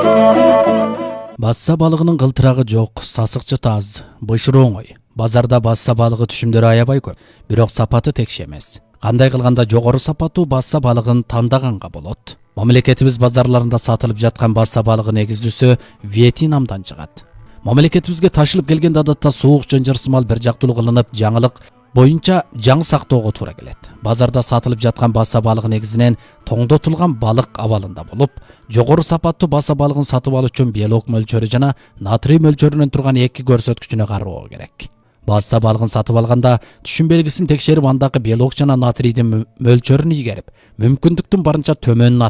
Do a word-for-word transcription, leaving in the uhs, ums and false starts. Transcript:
Басса балығының қылтырағы жоқ, сасықчы таз, бышыры оңой. Базарда басса балығы түшімдері аябай көп, бирок сапаты текше эмес. Кандай кылганда жогору сапаттуу басса балыгын тандаганга болот. Мамлекетибиз базарларында сатылып жаткан басса балыгы негиздүүсү Вьетнамдан чыгат. Мамлекетибизге ташылып келгенде адатта суук жонжорсумал бир жактуулуу кылынып, жаңылык боюнча жаңы сактоого туура келет. Базарда сатылып жаткан басса балыгы негизинен тоңдотулган балык абалында болуп, жогору сапаттуу басса балыгын сатып алуу үчүн белок мөлчөрү жана натрий мөлчөрүнөн турган эки көрсөткүчүнө кароо керек. Басса балыгын сатып алганда түшүм белгисин текшерип, андагы белок жана натрийдин мөлчөрүн ийгерип, мүмкүндүктүн барынча төмөнүн